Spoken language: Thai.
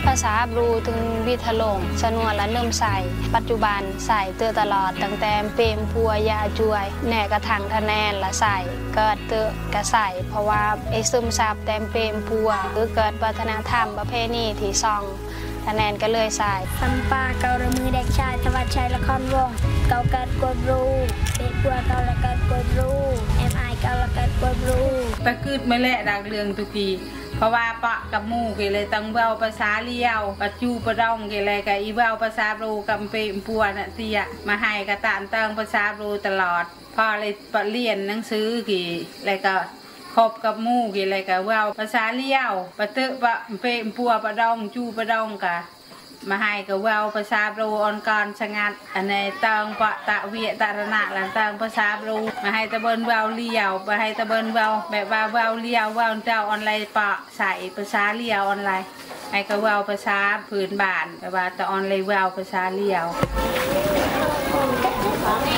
ภาษาบรูถึงวิทลงสนวนและเริ่มใส่ปัจจุบันใส่เตือตลอดตั้งแต่เปรมพัวยาจวยแหน่กระถังทะแนนละใส่เกิดเตือกระใส่เพราะว่าไอ้ซึมซับแต้มเปรมพัวหรือเกิดวัฒนธรรมประเพณีที่ซองทะแนนก็เลยใส่สัมปาเการมือเด็กชายธวัชชัยละครวงเกาเกิดกบรูเด็กพัวเกาละเกิดกบรูMI เกาละเกิดกบรูตะกืดไม่แลดักเรืองตุกีเพราะว่าปะกับหมู่กี่เลยตั้งเบาภาษาเลี้ยวปัจจุปดองกี่เลยกับอีเบาภาษาบรูกับเปมปัวน่ะเตียมาให้กระตานตั้งภาษาบรูตลอดพอเลยเรียนหนังสือกี่เลยก็คบกับหมู่กี่เลยกับเบาภาษาเลี้ยวปะเตะปะเปมปัวปะดองจูปะดองกะมาให้กับเบาภาษาบรูอ่อนกรชะงัดอันในตั้งปะตะเวียตะระนาหลังตั้งภาษาบรูมาให้ตะเบินเบาเลี้ยวมาให้ตะเบินเบาแบบว่าเบาเลี้ยวเบาเจ้าออนไลน์ปะใส่ภาษาเลี้ยวออนไลน์ให้กับเบาภาษาพื้นบ้านแต่ว่าตะออนไลน์เบาภาษาเลี้ยว